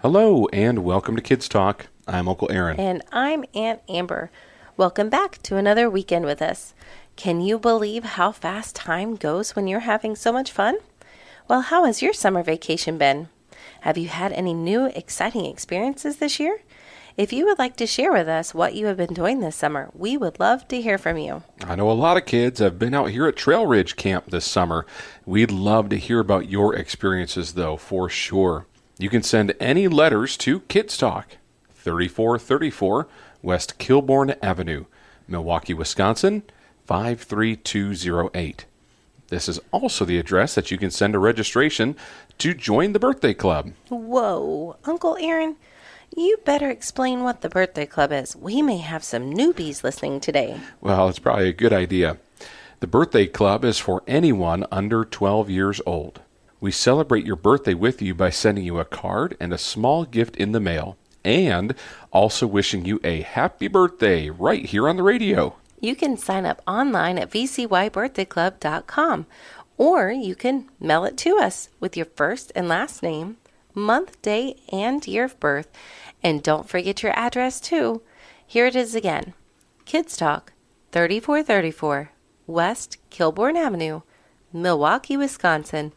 Hello, and welcome to Kids Talk. I'm Uncle Aaron. And I'm Aunt Amber. Welcome back to another weekend with us. Can you believe how fast time goes when you're having so much fun? Well, how has your summer vacation been? Have you had any new exciting experiences this year? If you would like to share with us what you have been doing this summer, we would love to hear from you. I know a lot of kids have been out here at Trail Ridge Camp this summer. We'd love to hear about your experiences, though, for sure. You can send any letters to Kids Talk, 3434 West Kilbourne Avenue, Milwaukee, Wisconsin, 53208. This is also the address that you can send a registration to join the birthday club. Whoa, Uncle Aaron, you better explain what the birthday club is. We may have some newbies listening today. Well, it's probably a good idea. The birthday club is for anyone under 12 years old. We celebrate your birthday with you by sending you a card and a small gift in the mail, and also wishing you a happy birthday right here on the radio. You can sign up online at vcybirthdayclub.com, or you can mail it to us with your first and last name, month, day, and year of birth. And don't forget your address, too. Here it is again. Kids Talk, 3434 West Kilbourne Avenue, Milwaukee, Wisconsin,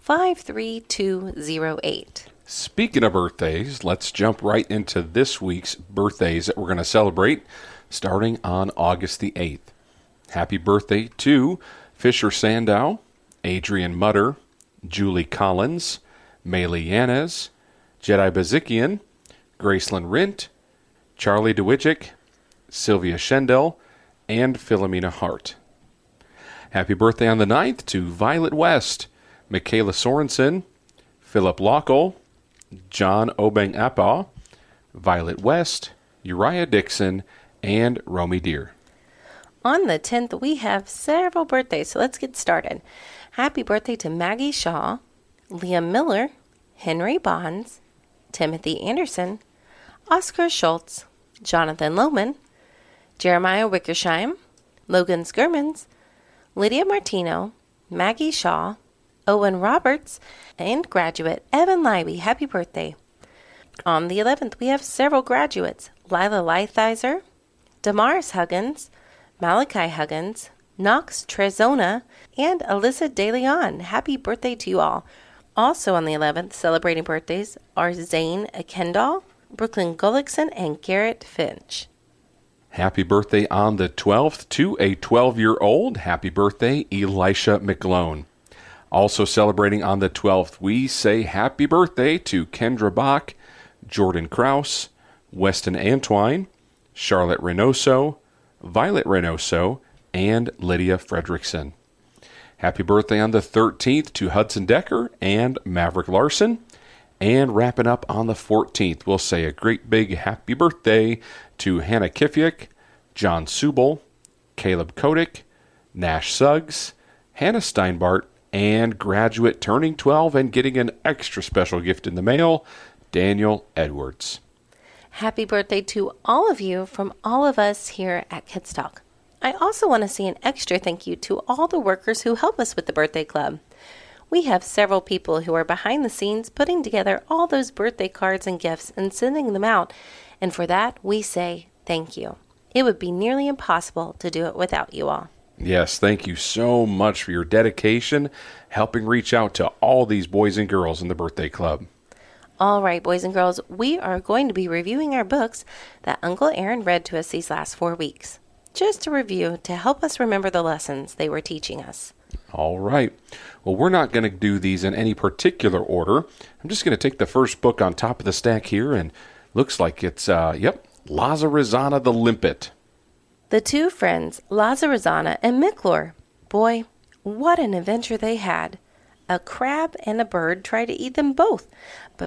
53208. Speaking of birthdays, let's jump right into this week's birthdays that we're going to celebrate starting on August the 8th. Happy birthday to Fisher Sandow, Adrian Mutter, Julie Collins, Maylee Yanez, Jedi Bazikian, Gracelyn Rint, Charlie DeWitchick, Sylvia Schendel, and Philomena Hart. Happy birthday on the 9th to Violet West, Michaela Sorensen, Philip Lockle, John Obeng Appa, Violet West, Uriah Dixon, and Romy Deer. On the 10th, we have several birthdays, so let's get started. Happy birthday to Maggie Shaw, Liam Miller, Henry Bonds, Timothy Anderson, Oscar Schultz, Jonathan Lohman, Jeremiah Wickersheim, Logan Skirmans, Lydia Martino, Maggie Shaw, Owen Roberts, and graduate Evan Leiby. Happy birthday. On the 11th, we have several graduates. Lila Lighthizer, Damaris Huggins, Malachi Huggins, Knox Trezona, and Alyssa DeLeon. Happy birthday to you all. Also on the 11th, celebrating birthdays are Zane Kendall, Brooklyn Gullickson, and Garrett Finch. Happy birthday on the 12th to a 12-year-old. Happy birthday, Elisha McGlone. Also celebrating on the 12th, we say happy birthday to Kendra Bach, Jordan Kraus, Weston Antwine, Charlotte Reynoso, Violet Reynoso, and Lydia Fredrickson. Happy birthday on the 13th to Hudson Decker and Maverick Larson. And wrapping up on the 14th, we'll say a great big happy birthday to Hannah Kifiak, John Subel, Caleb Kodik, Nash Suggs, Hannah Steinbart, and graduate turning 12 and getting an extra special gift in the mail, Daniel Edwards. Happy birthday to all of you from all of us here at Kids Talk. I also want to say an extra thank you to all the workers who help us with the birthday club. We have several people who are behind the scenes putting together all those birthday cards and gifts and sending them out, and for that we say thank you. It would be nearly impossible to do it without you all. Yes, thank you so much for your dedication, helping reach out to all these boys and girls in the birthday club. All right, boys and girls, we are going to be reviewing our books that Uncle Aaron read to us these last 4 weeks. Just a review to help us remember the lessons they were teaching us. All right. Well, we're not going to do these in any particular order. I'm just going to take the first book on top of the stack here, and looks like it's, Lazarizana the Limpet. The two friends, Lazarizana and Micklor. Boy, what an adventure they had. A crab and a bird tried to eat them both, but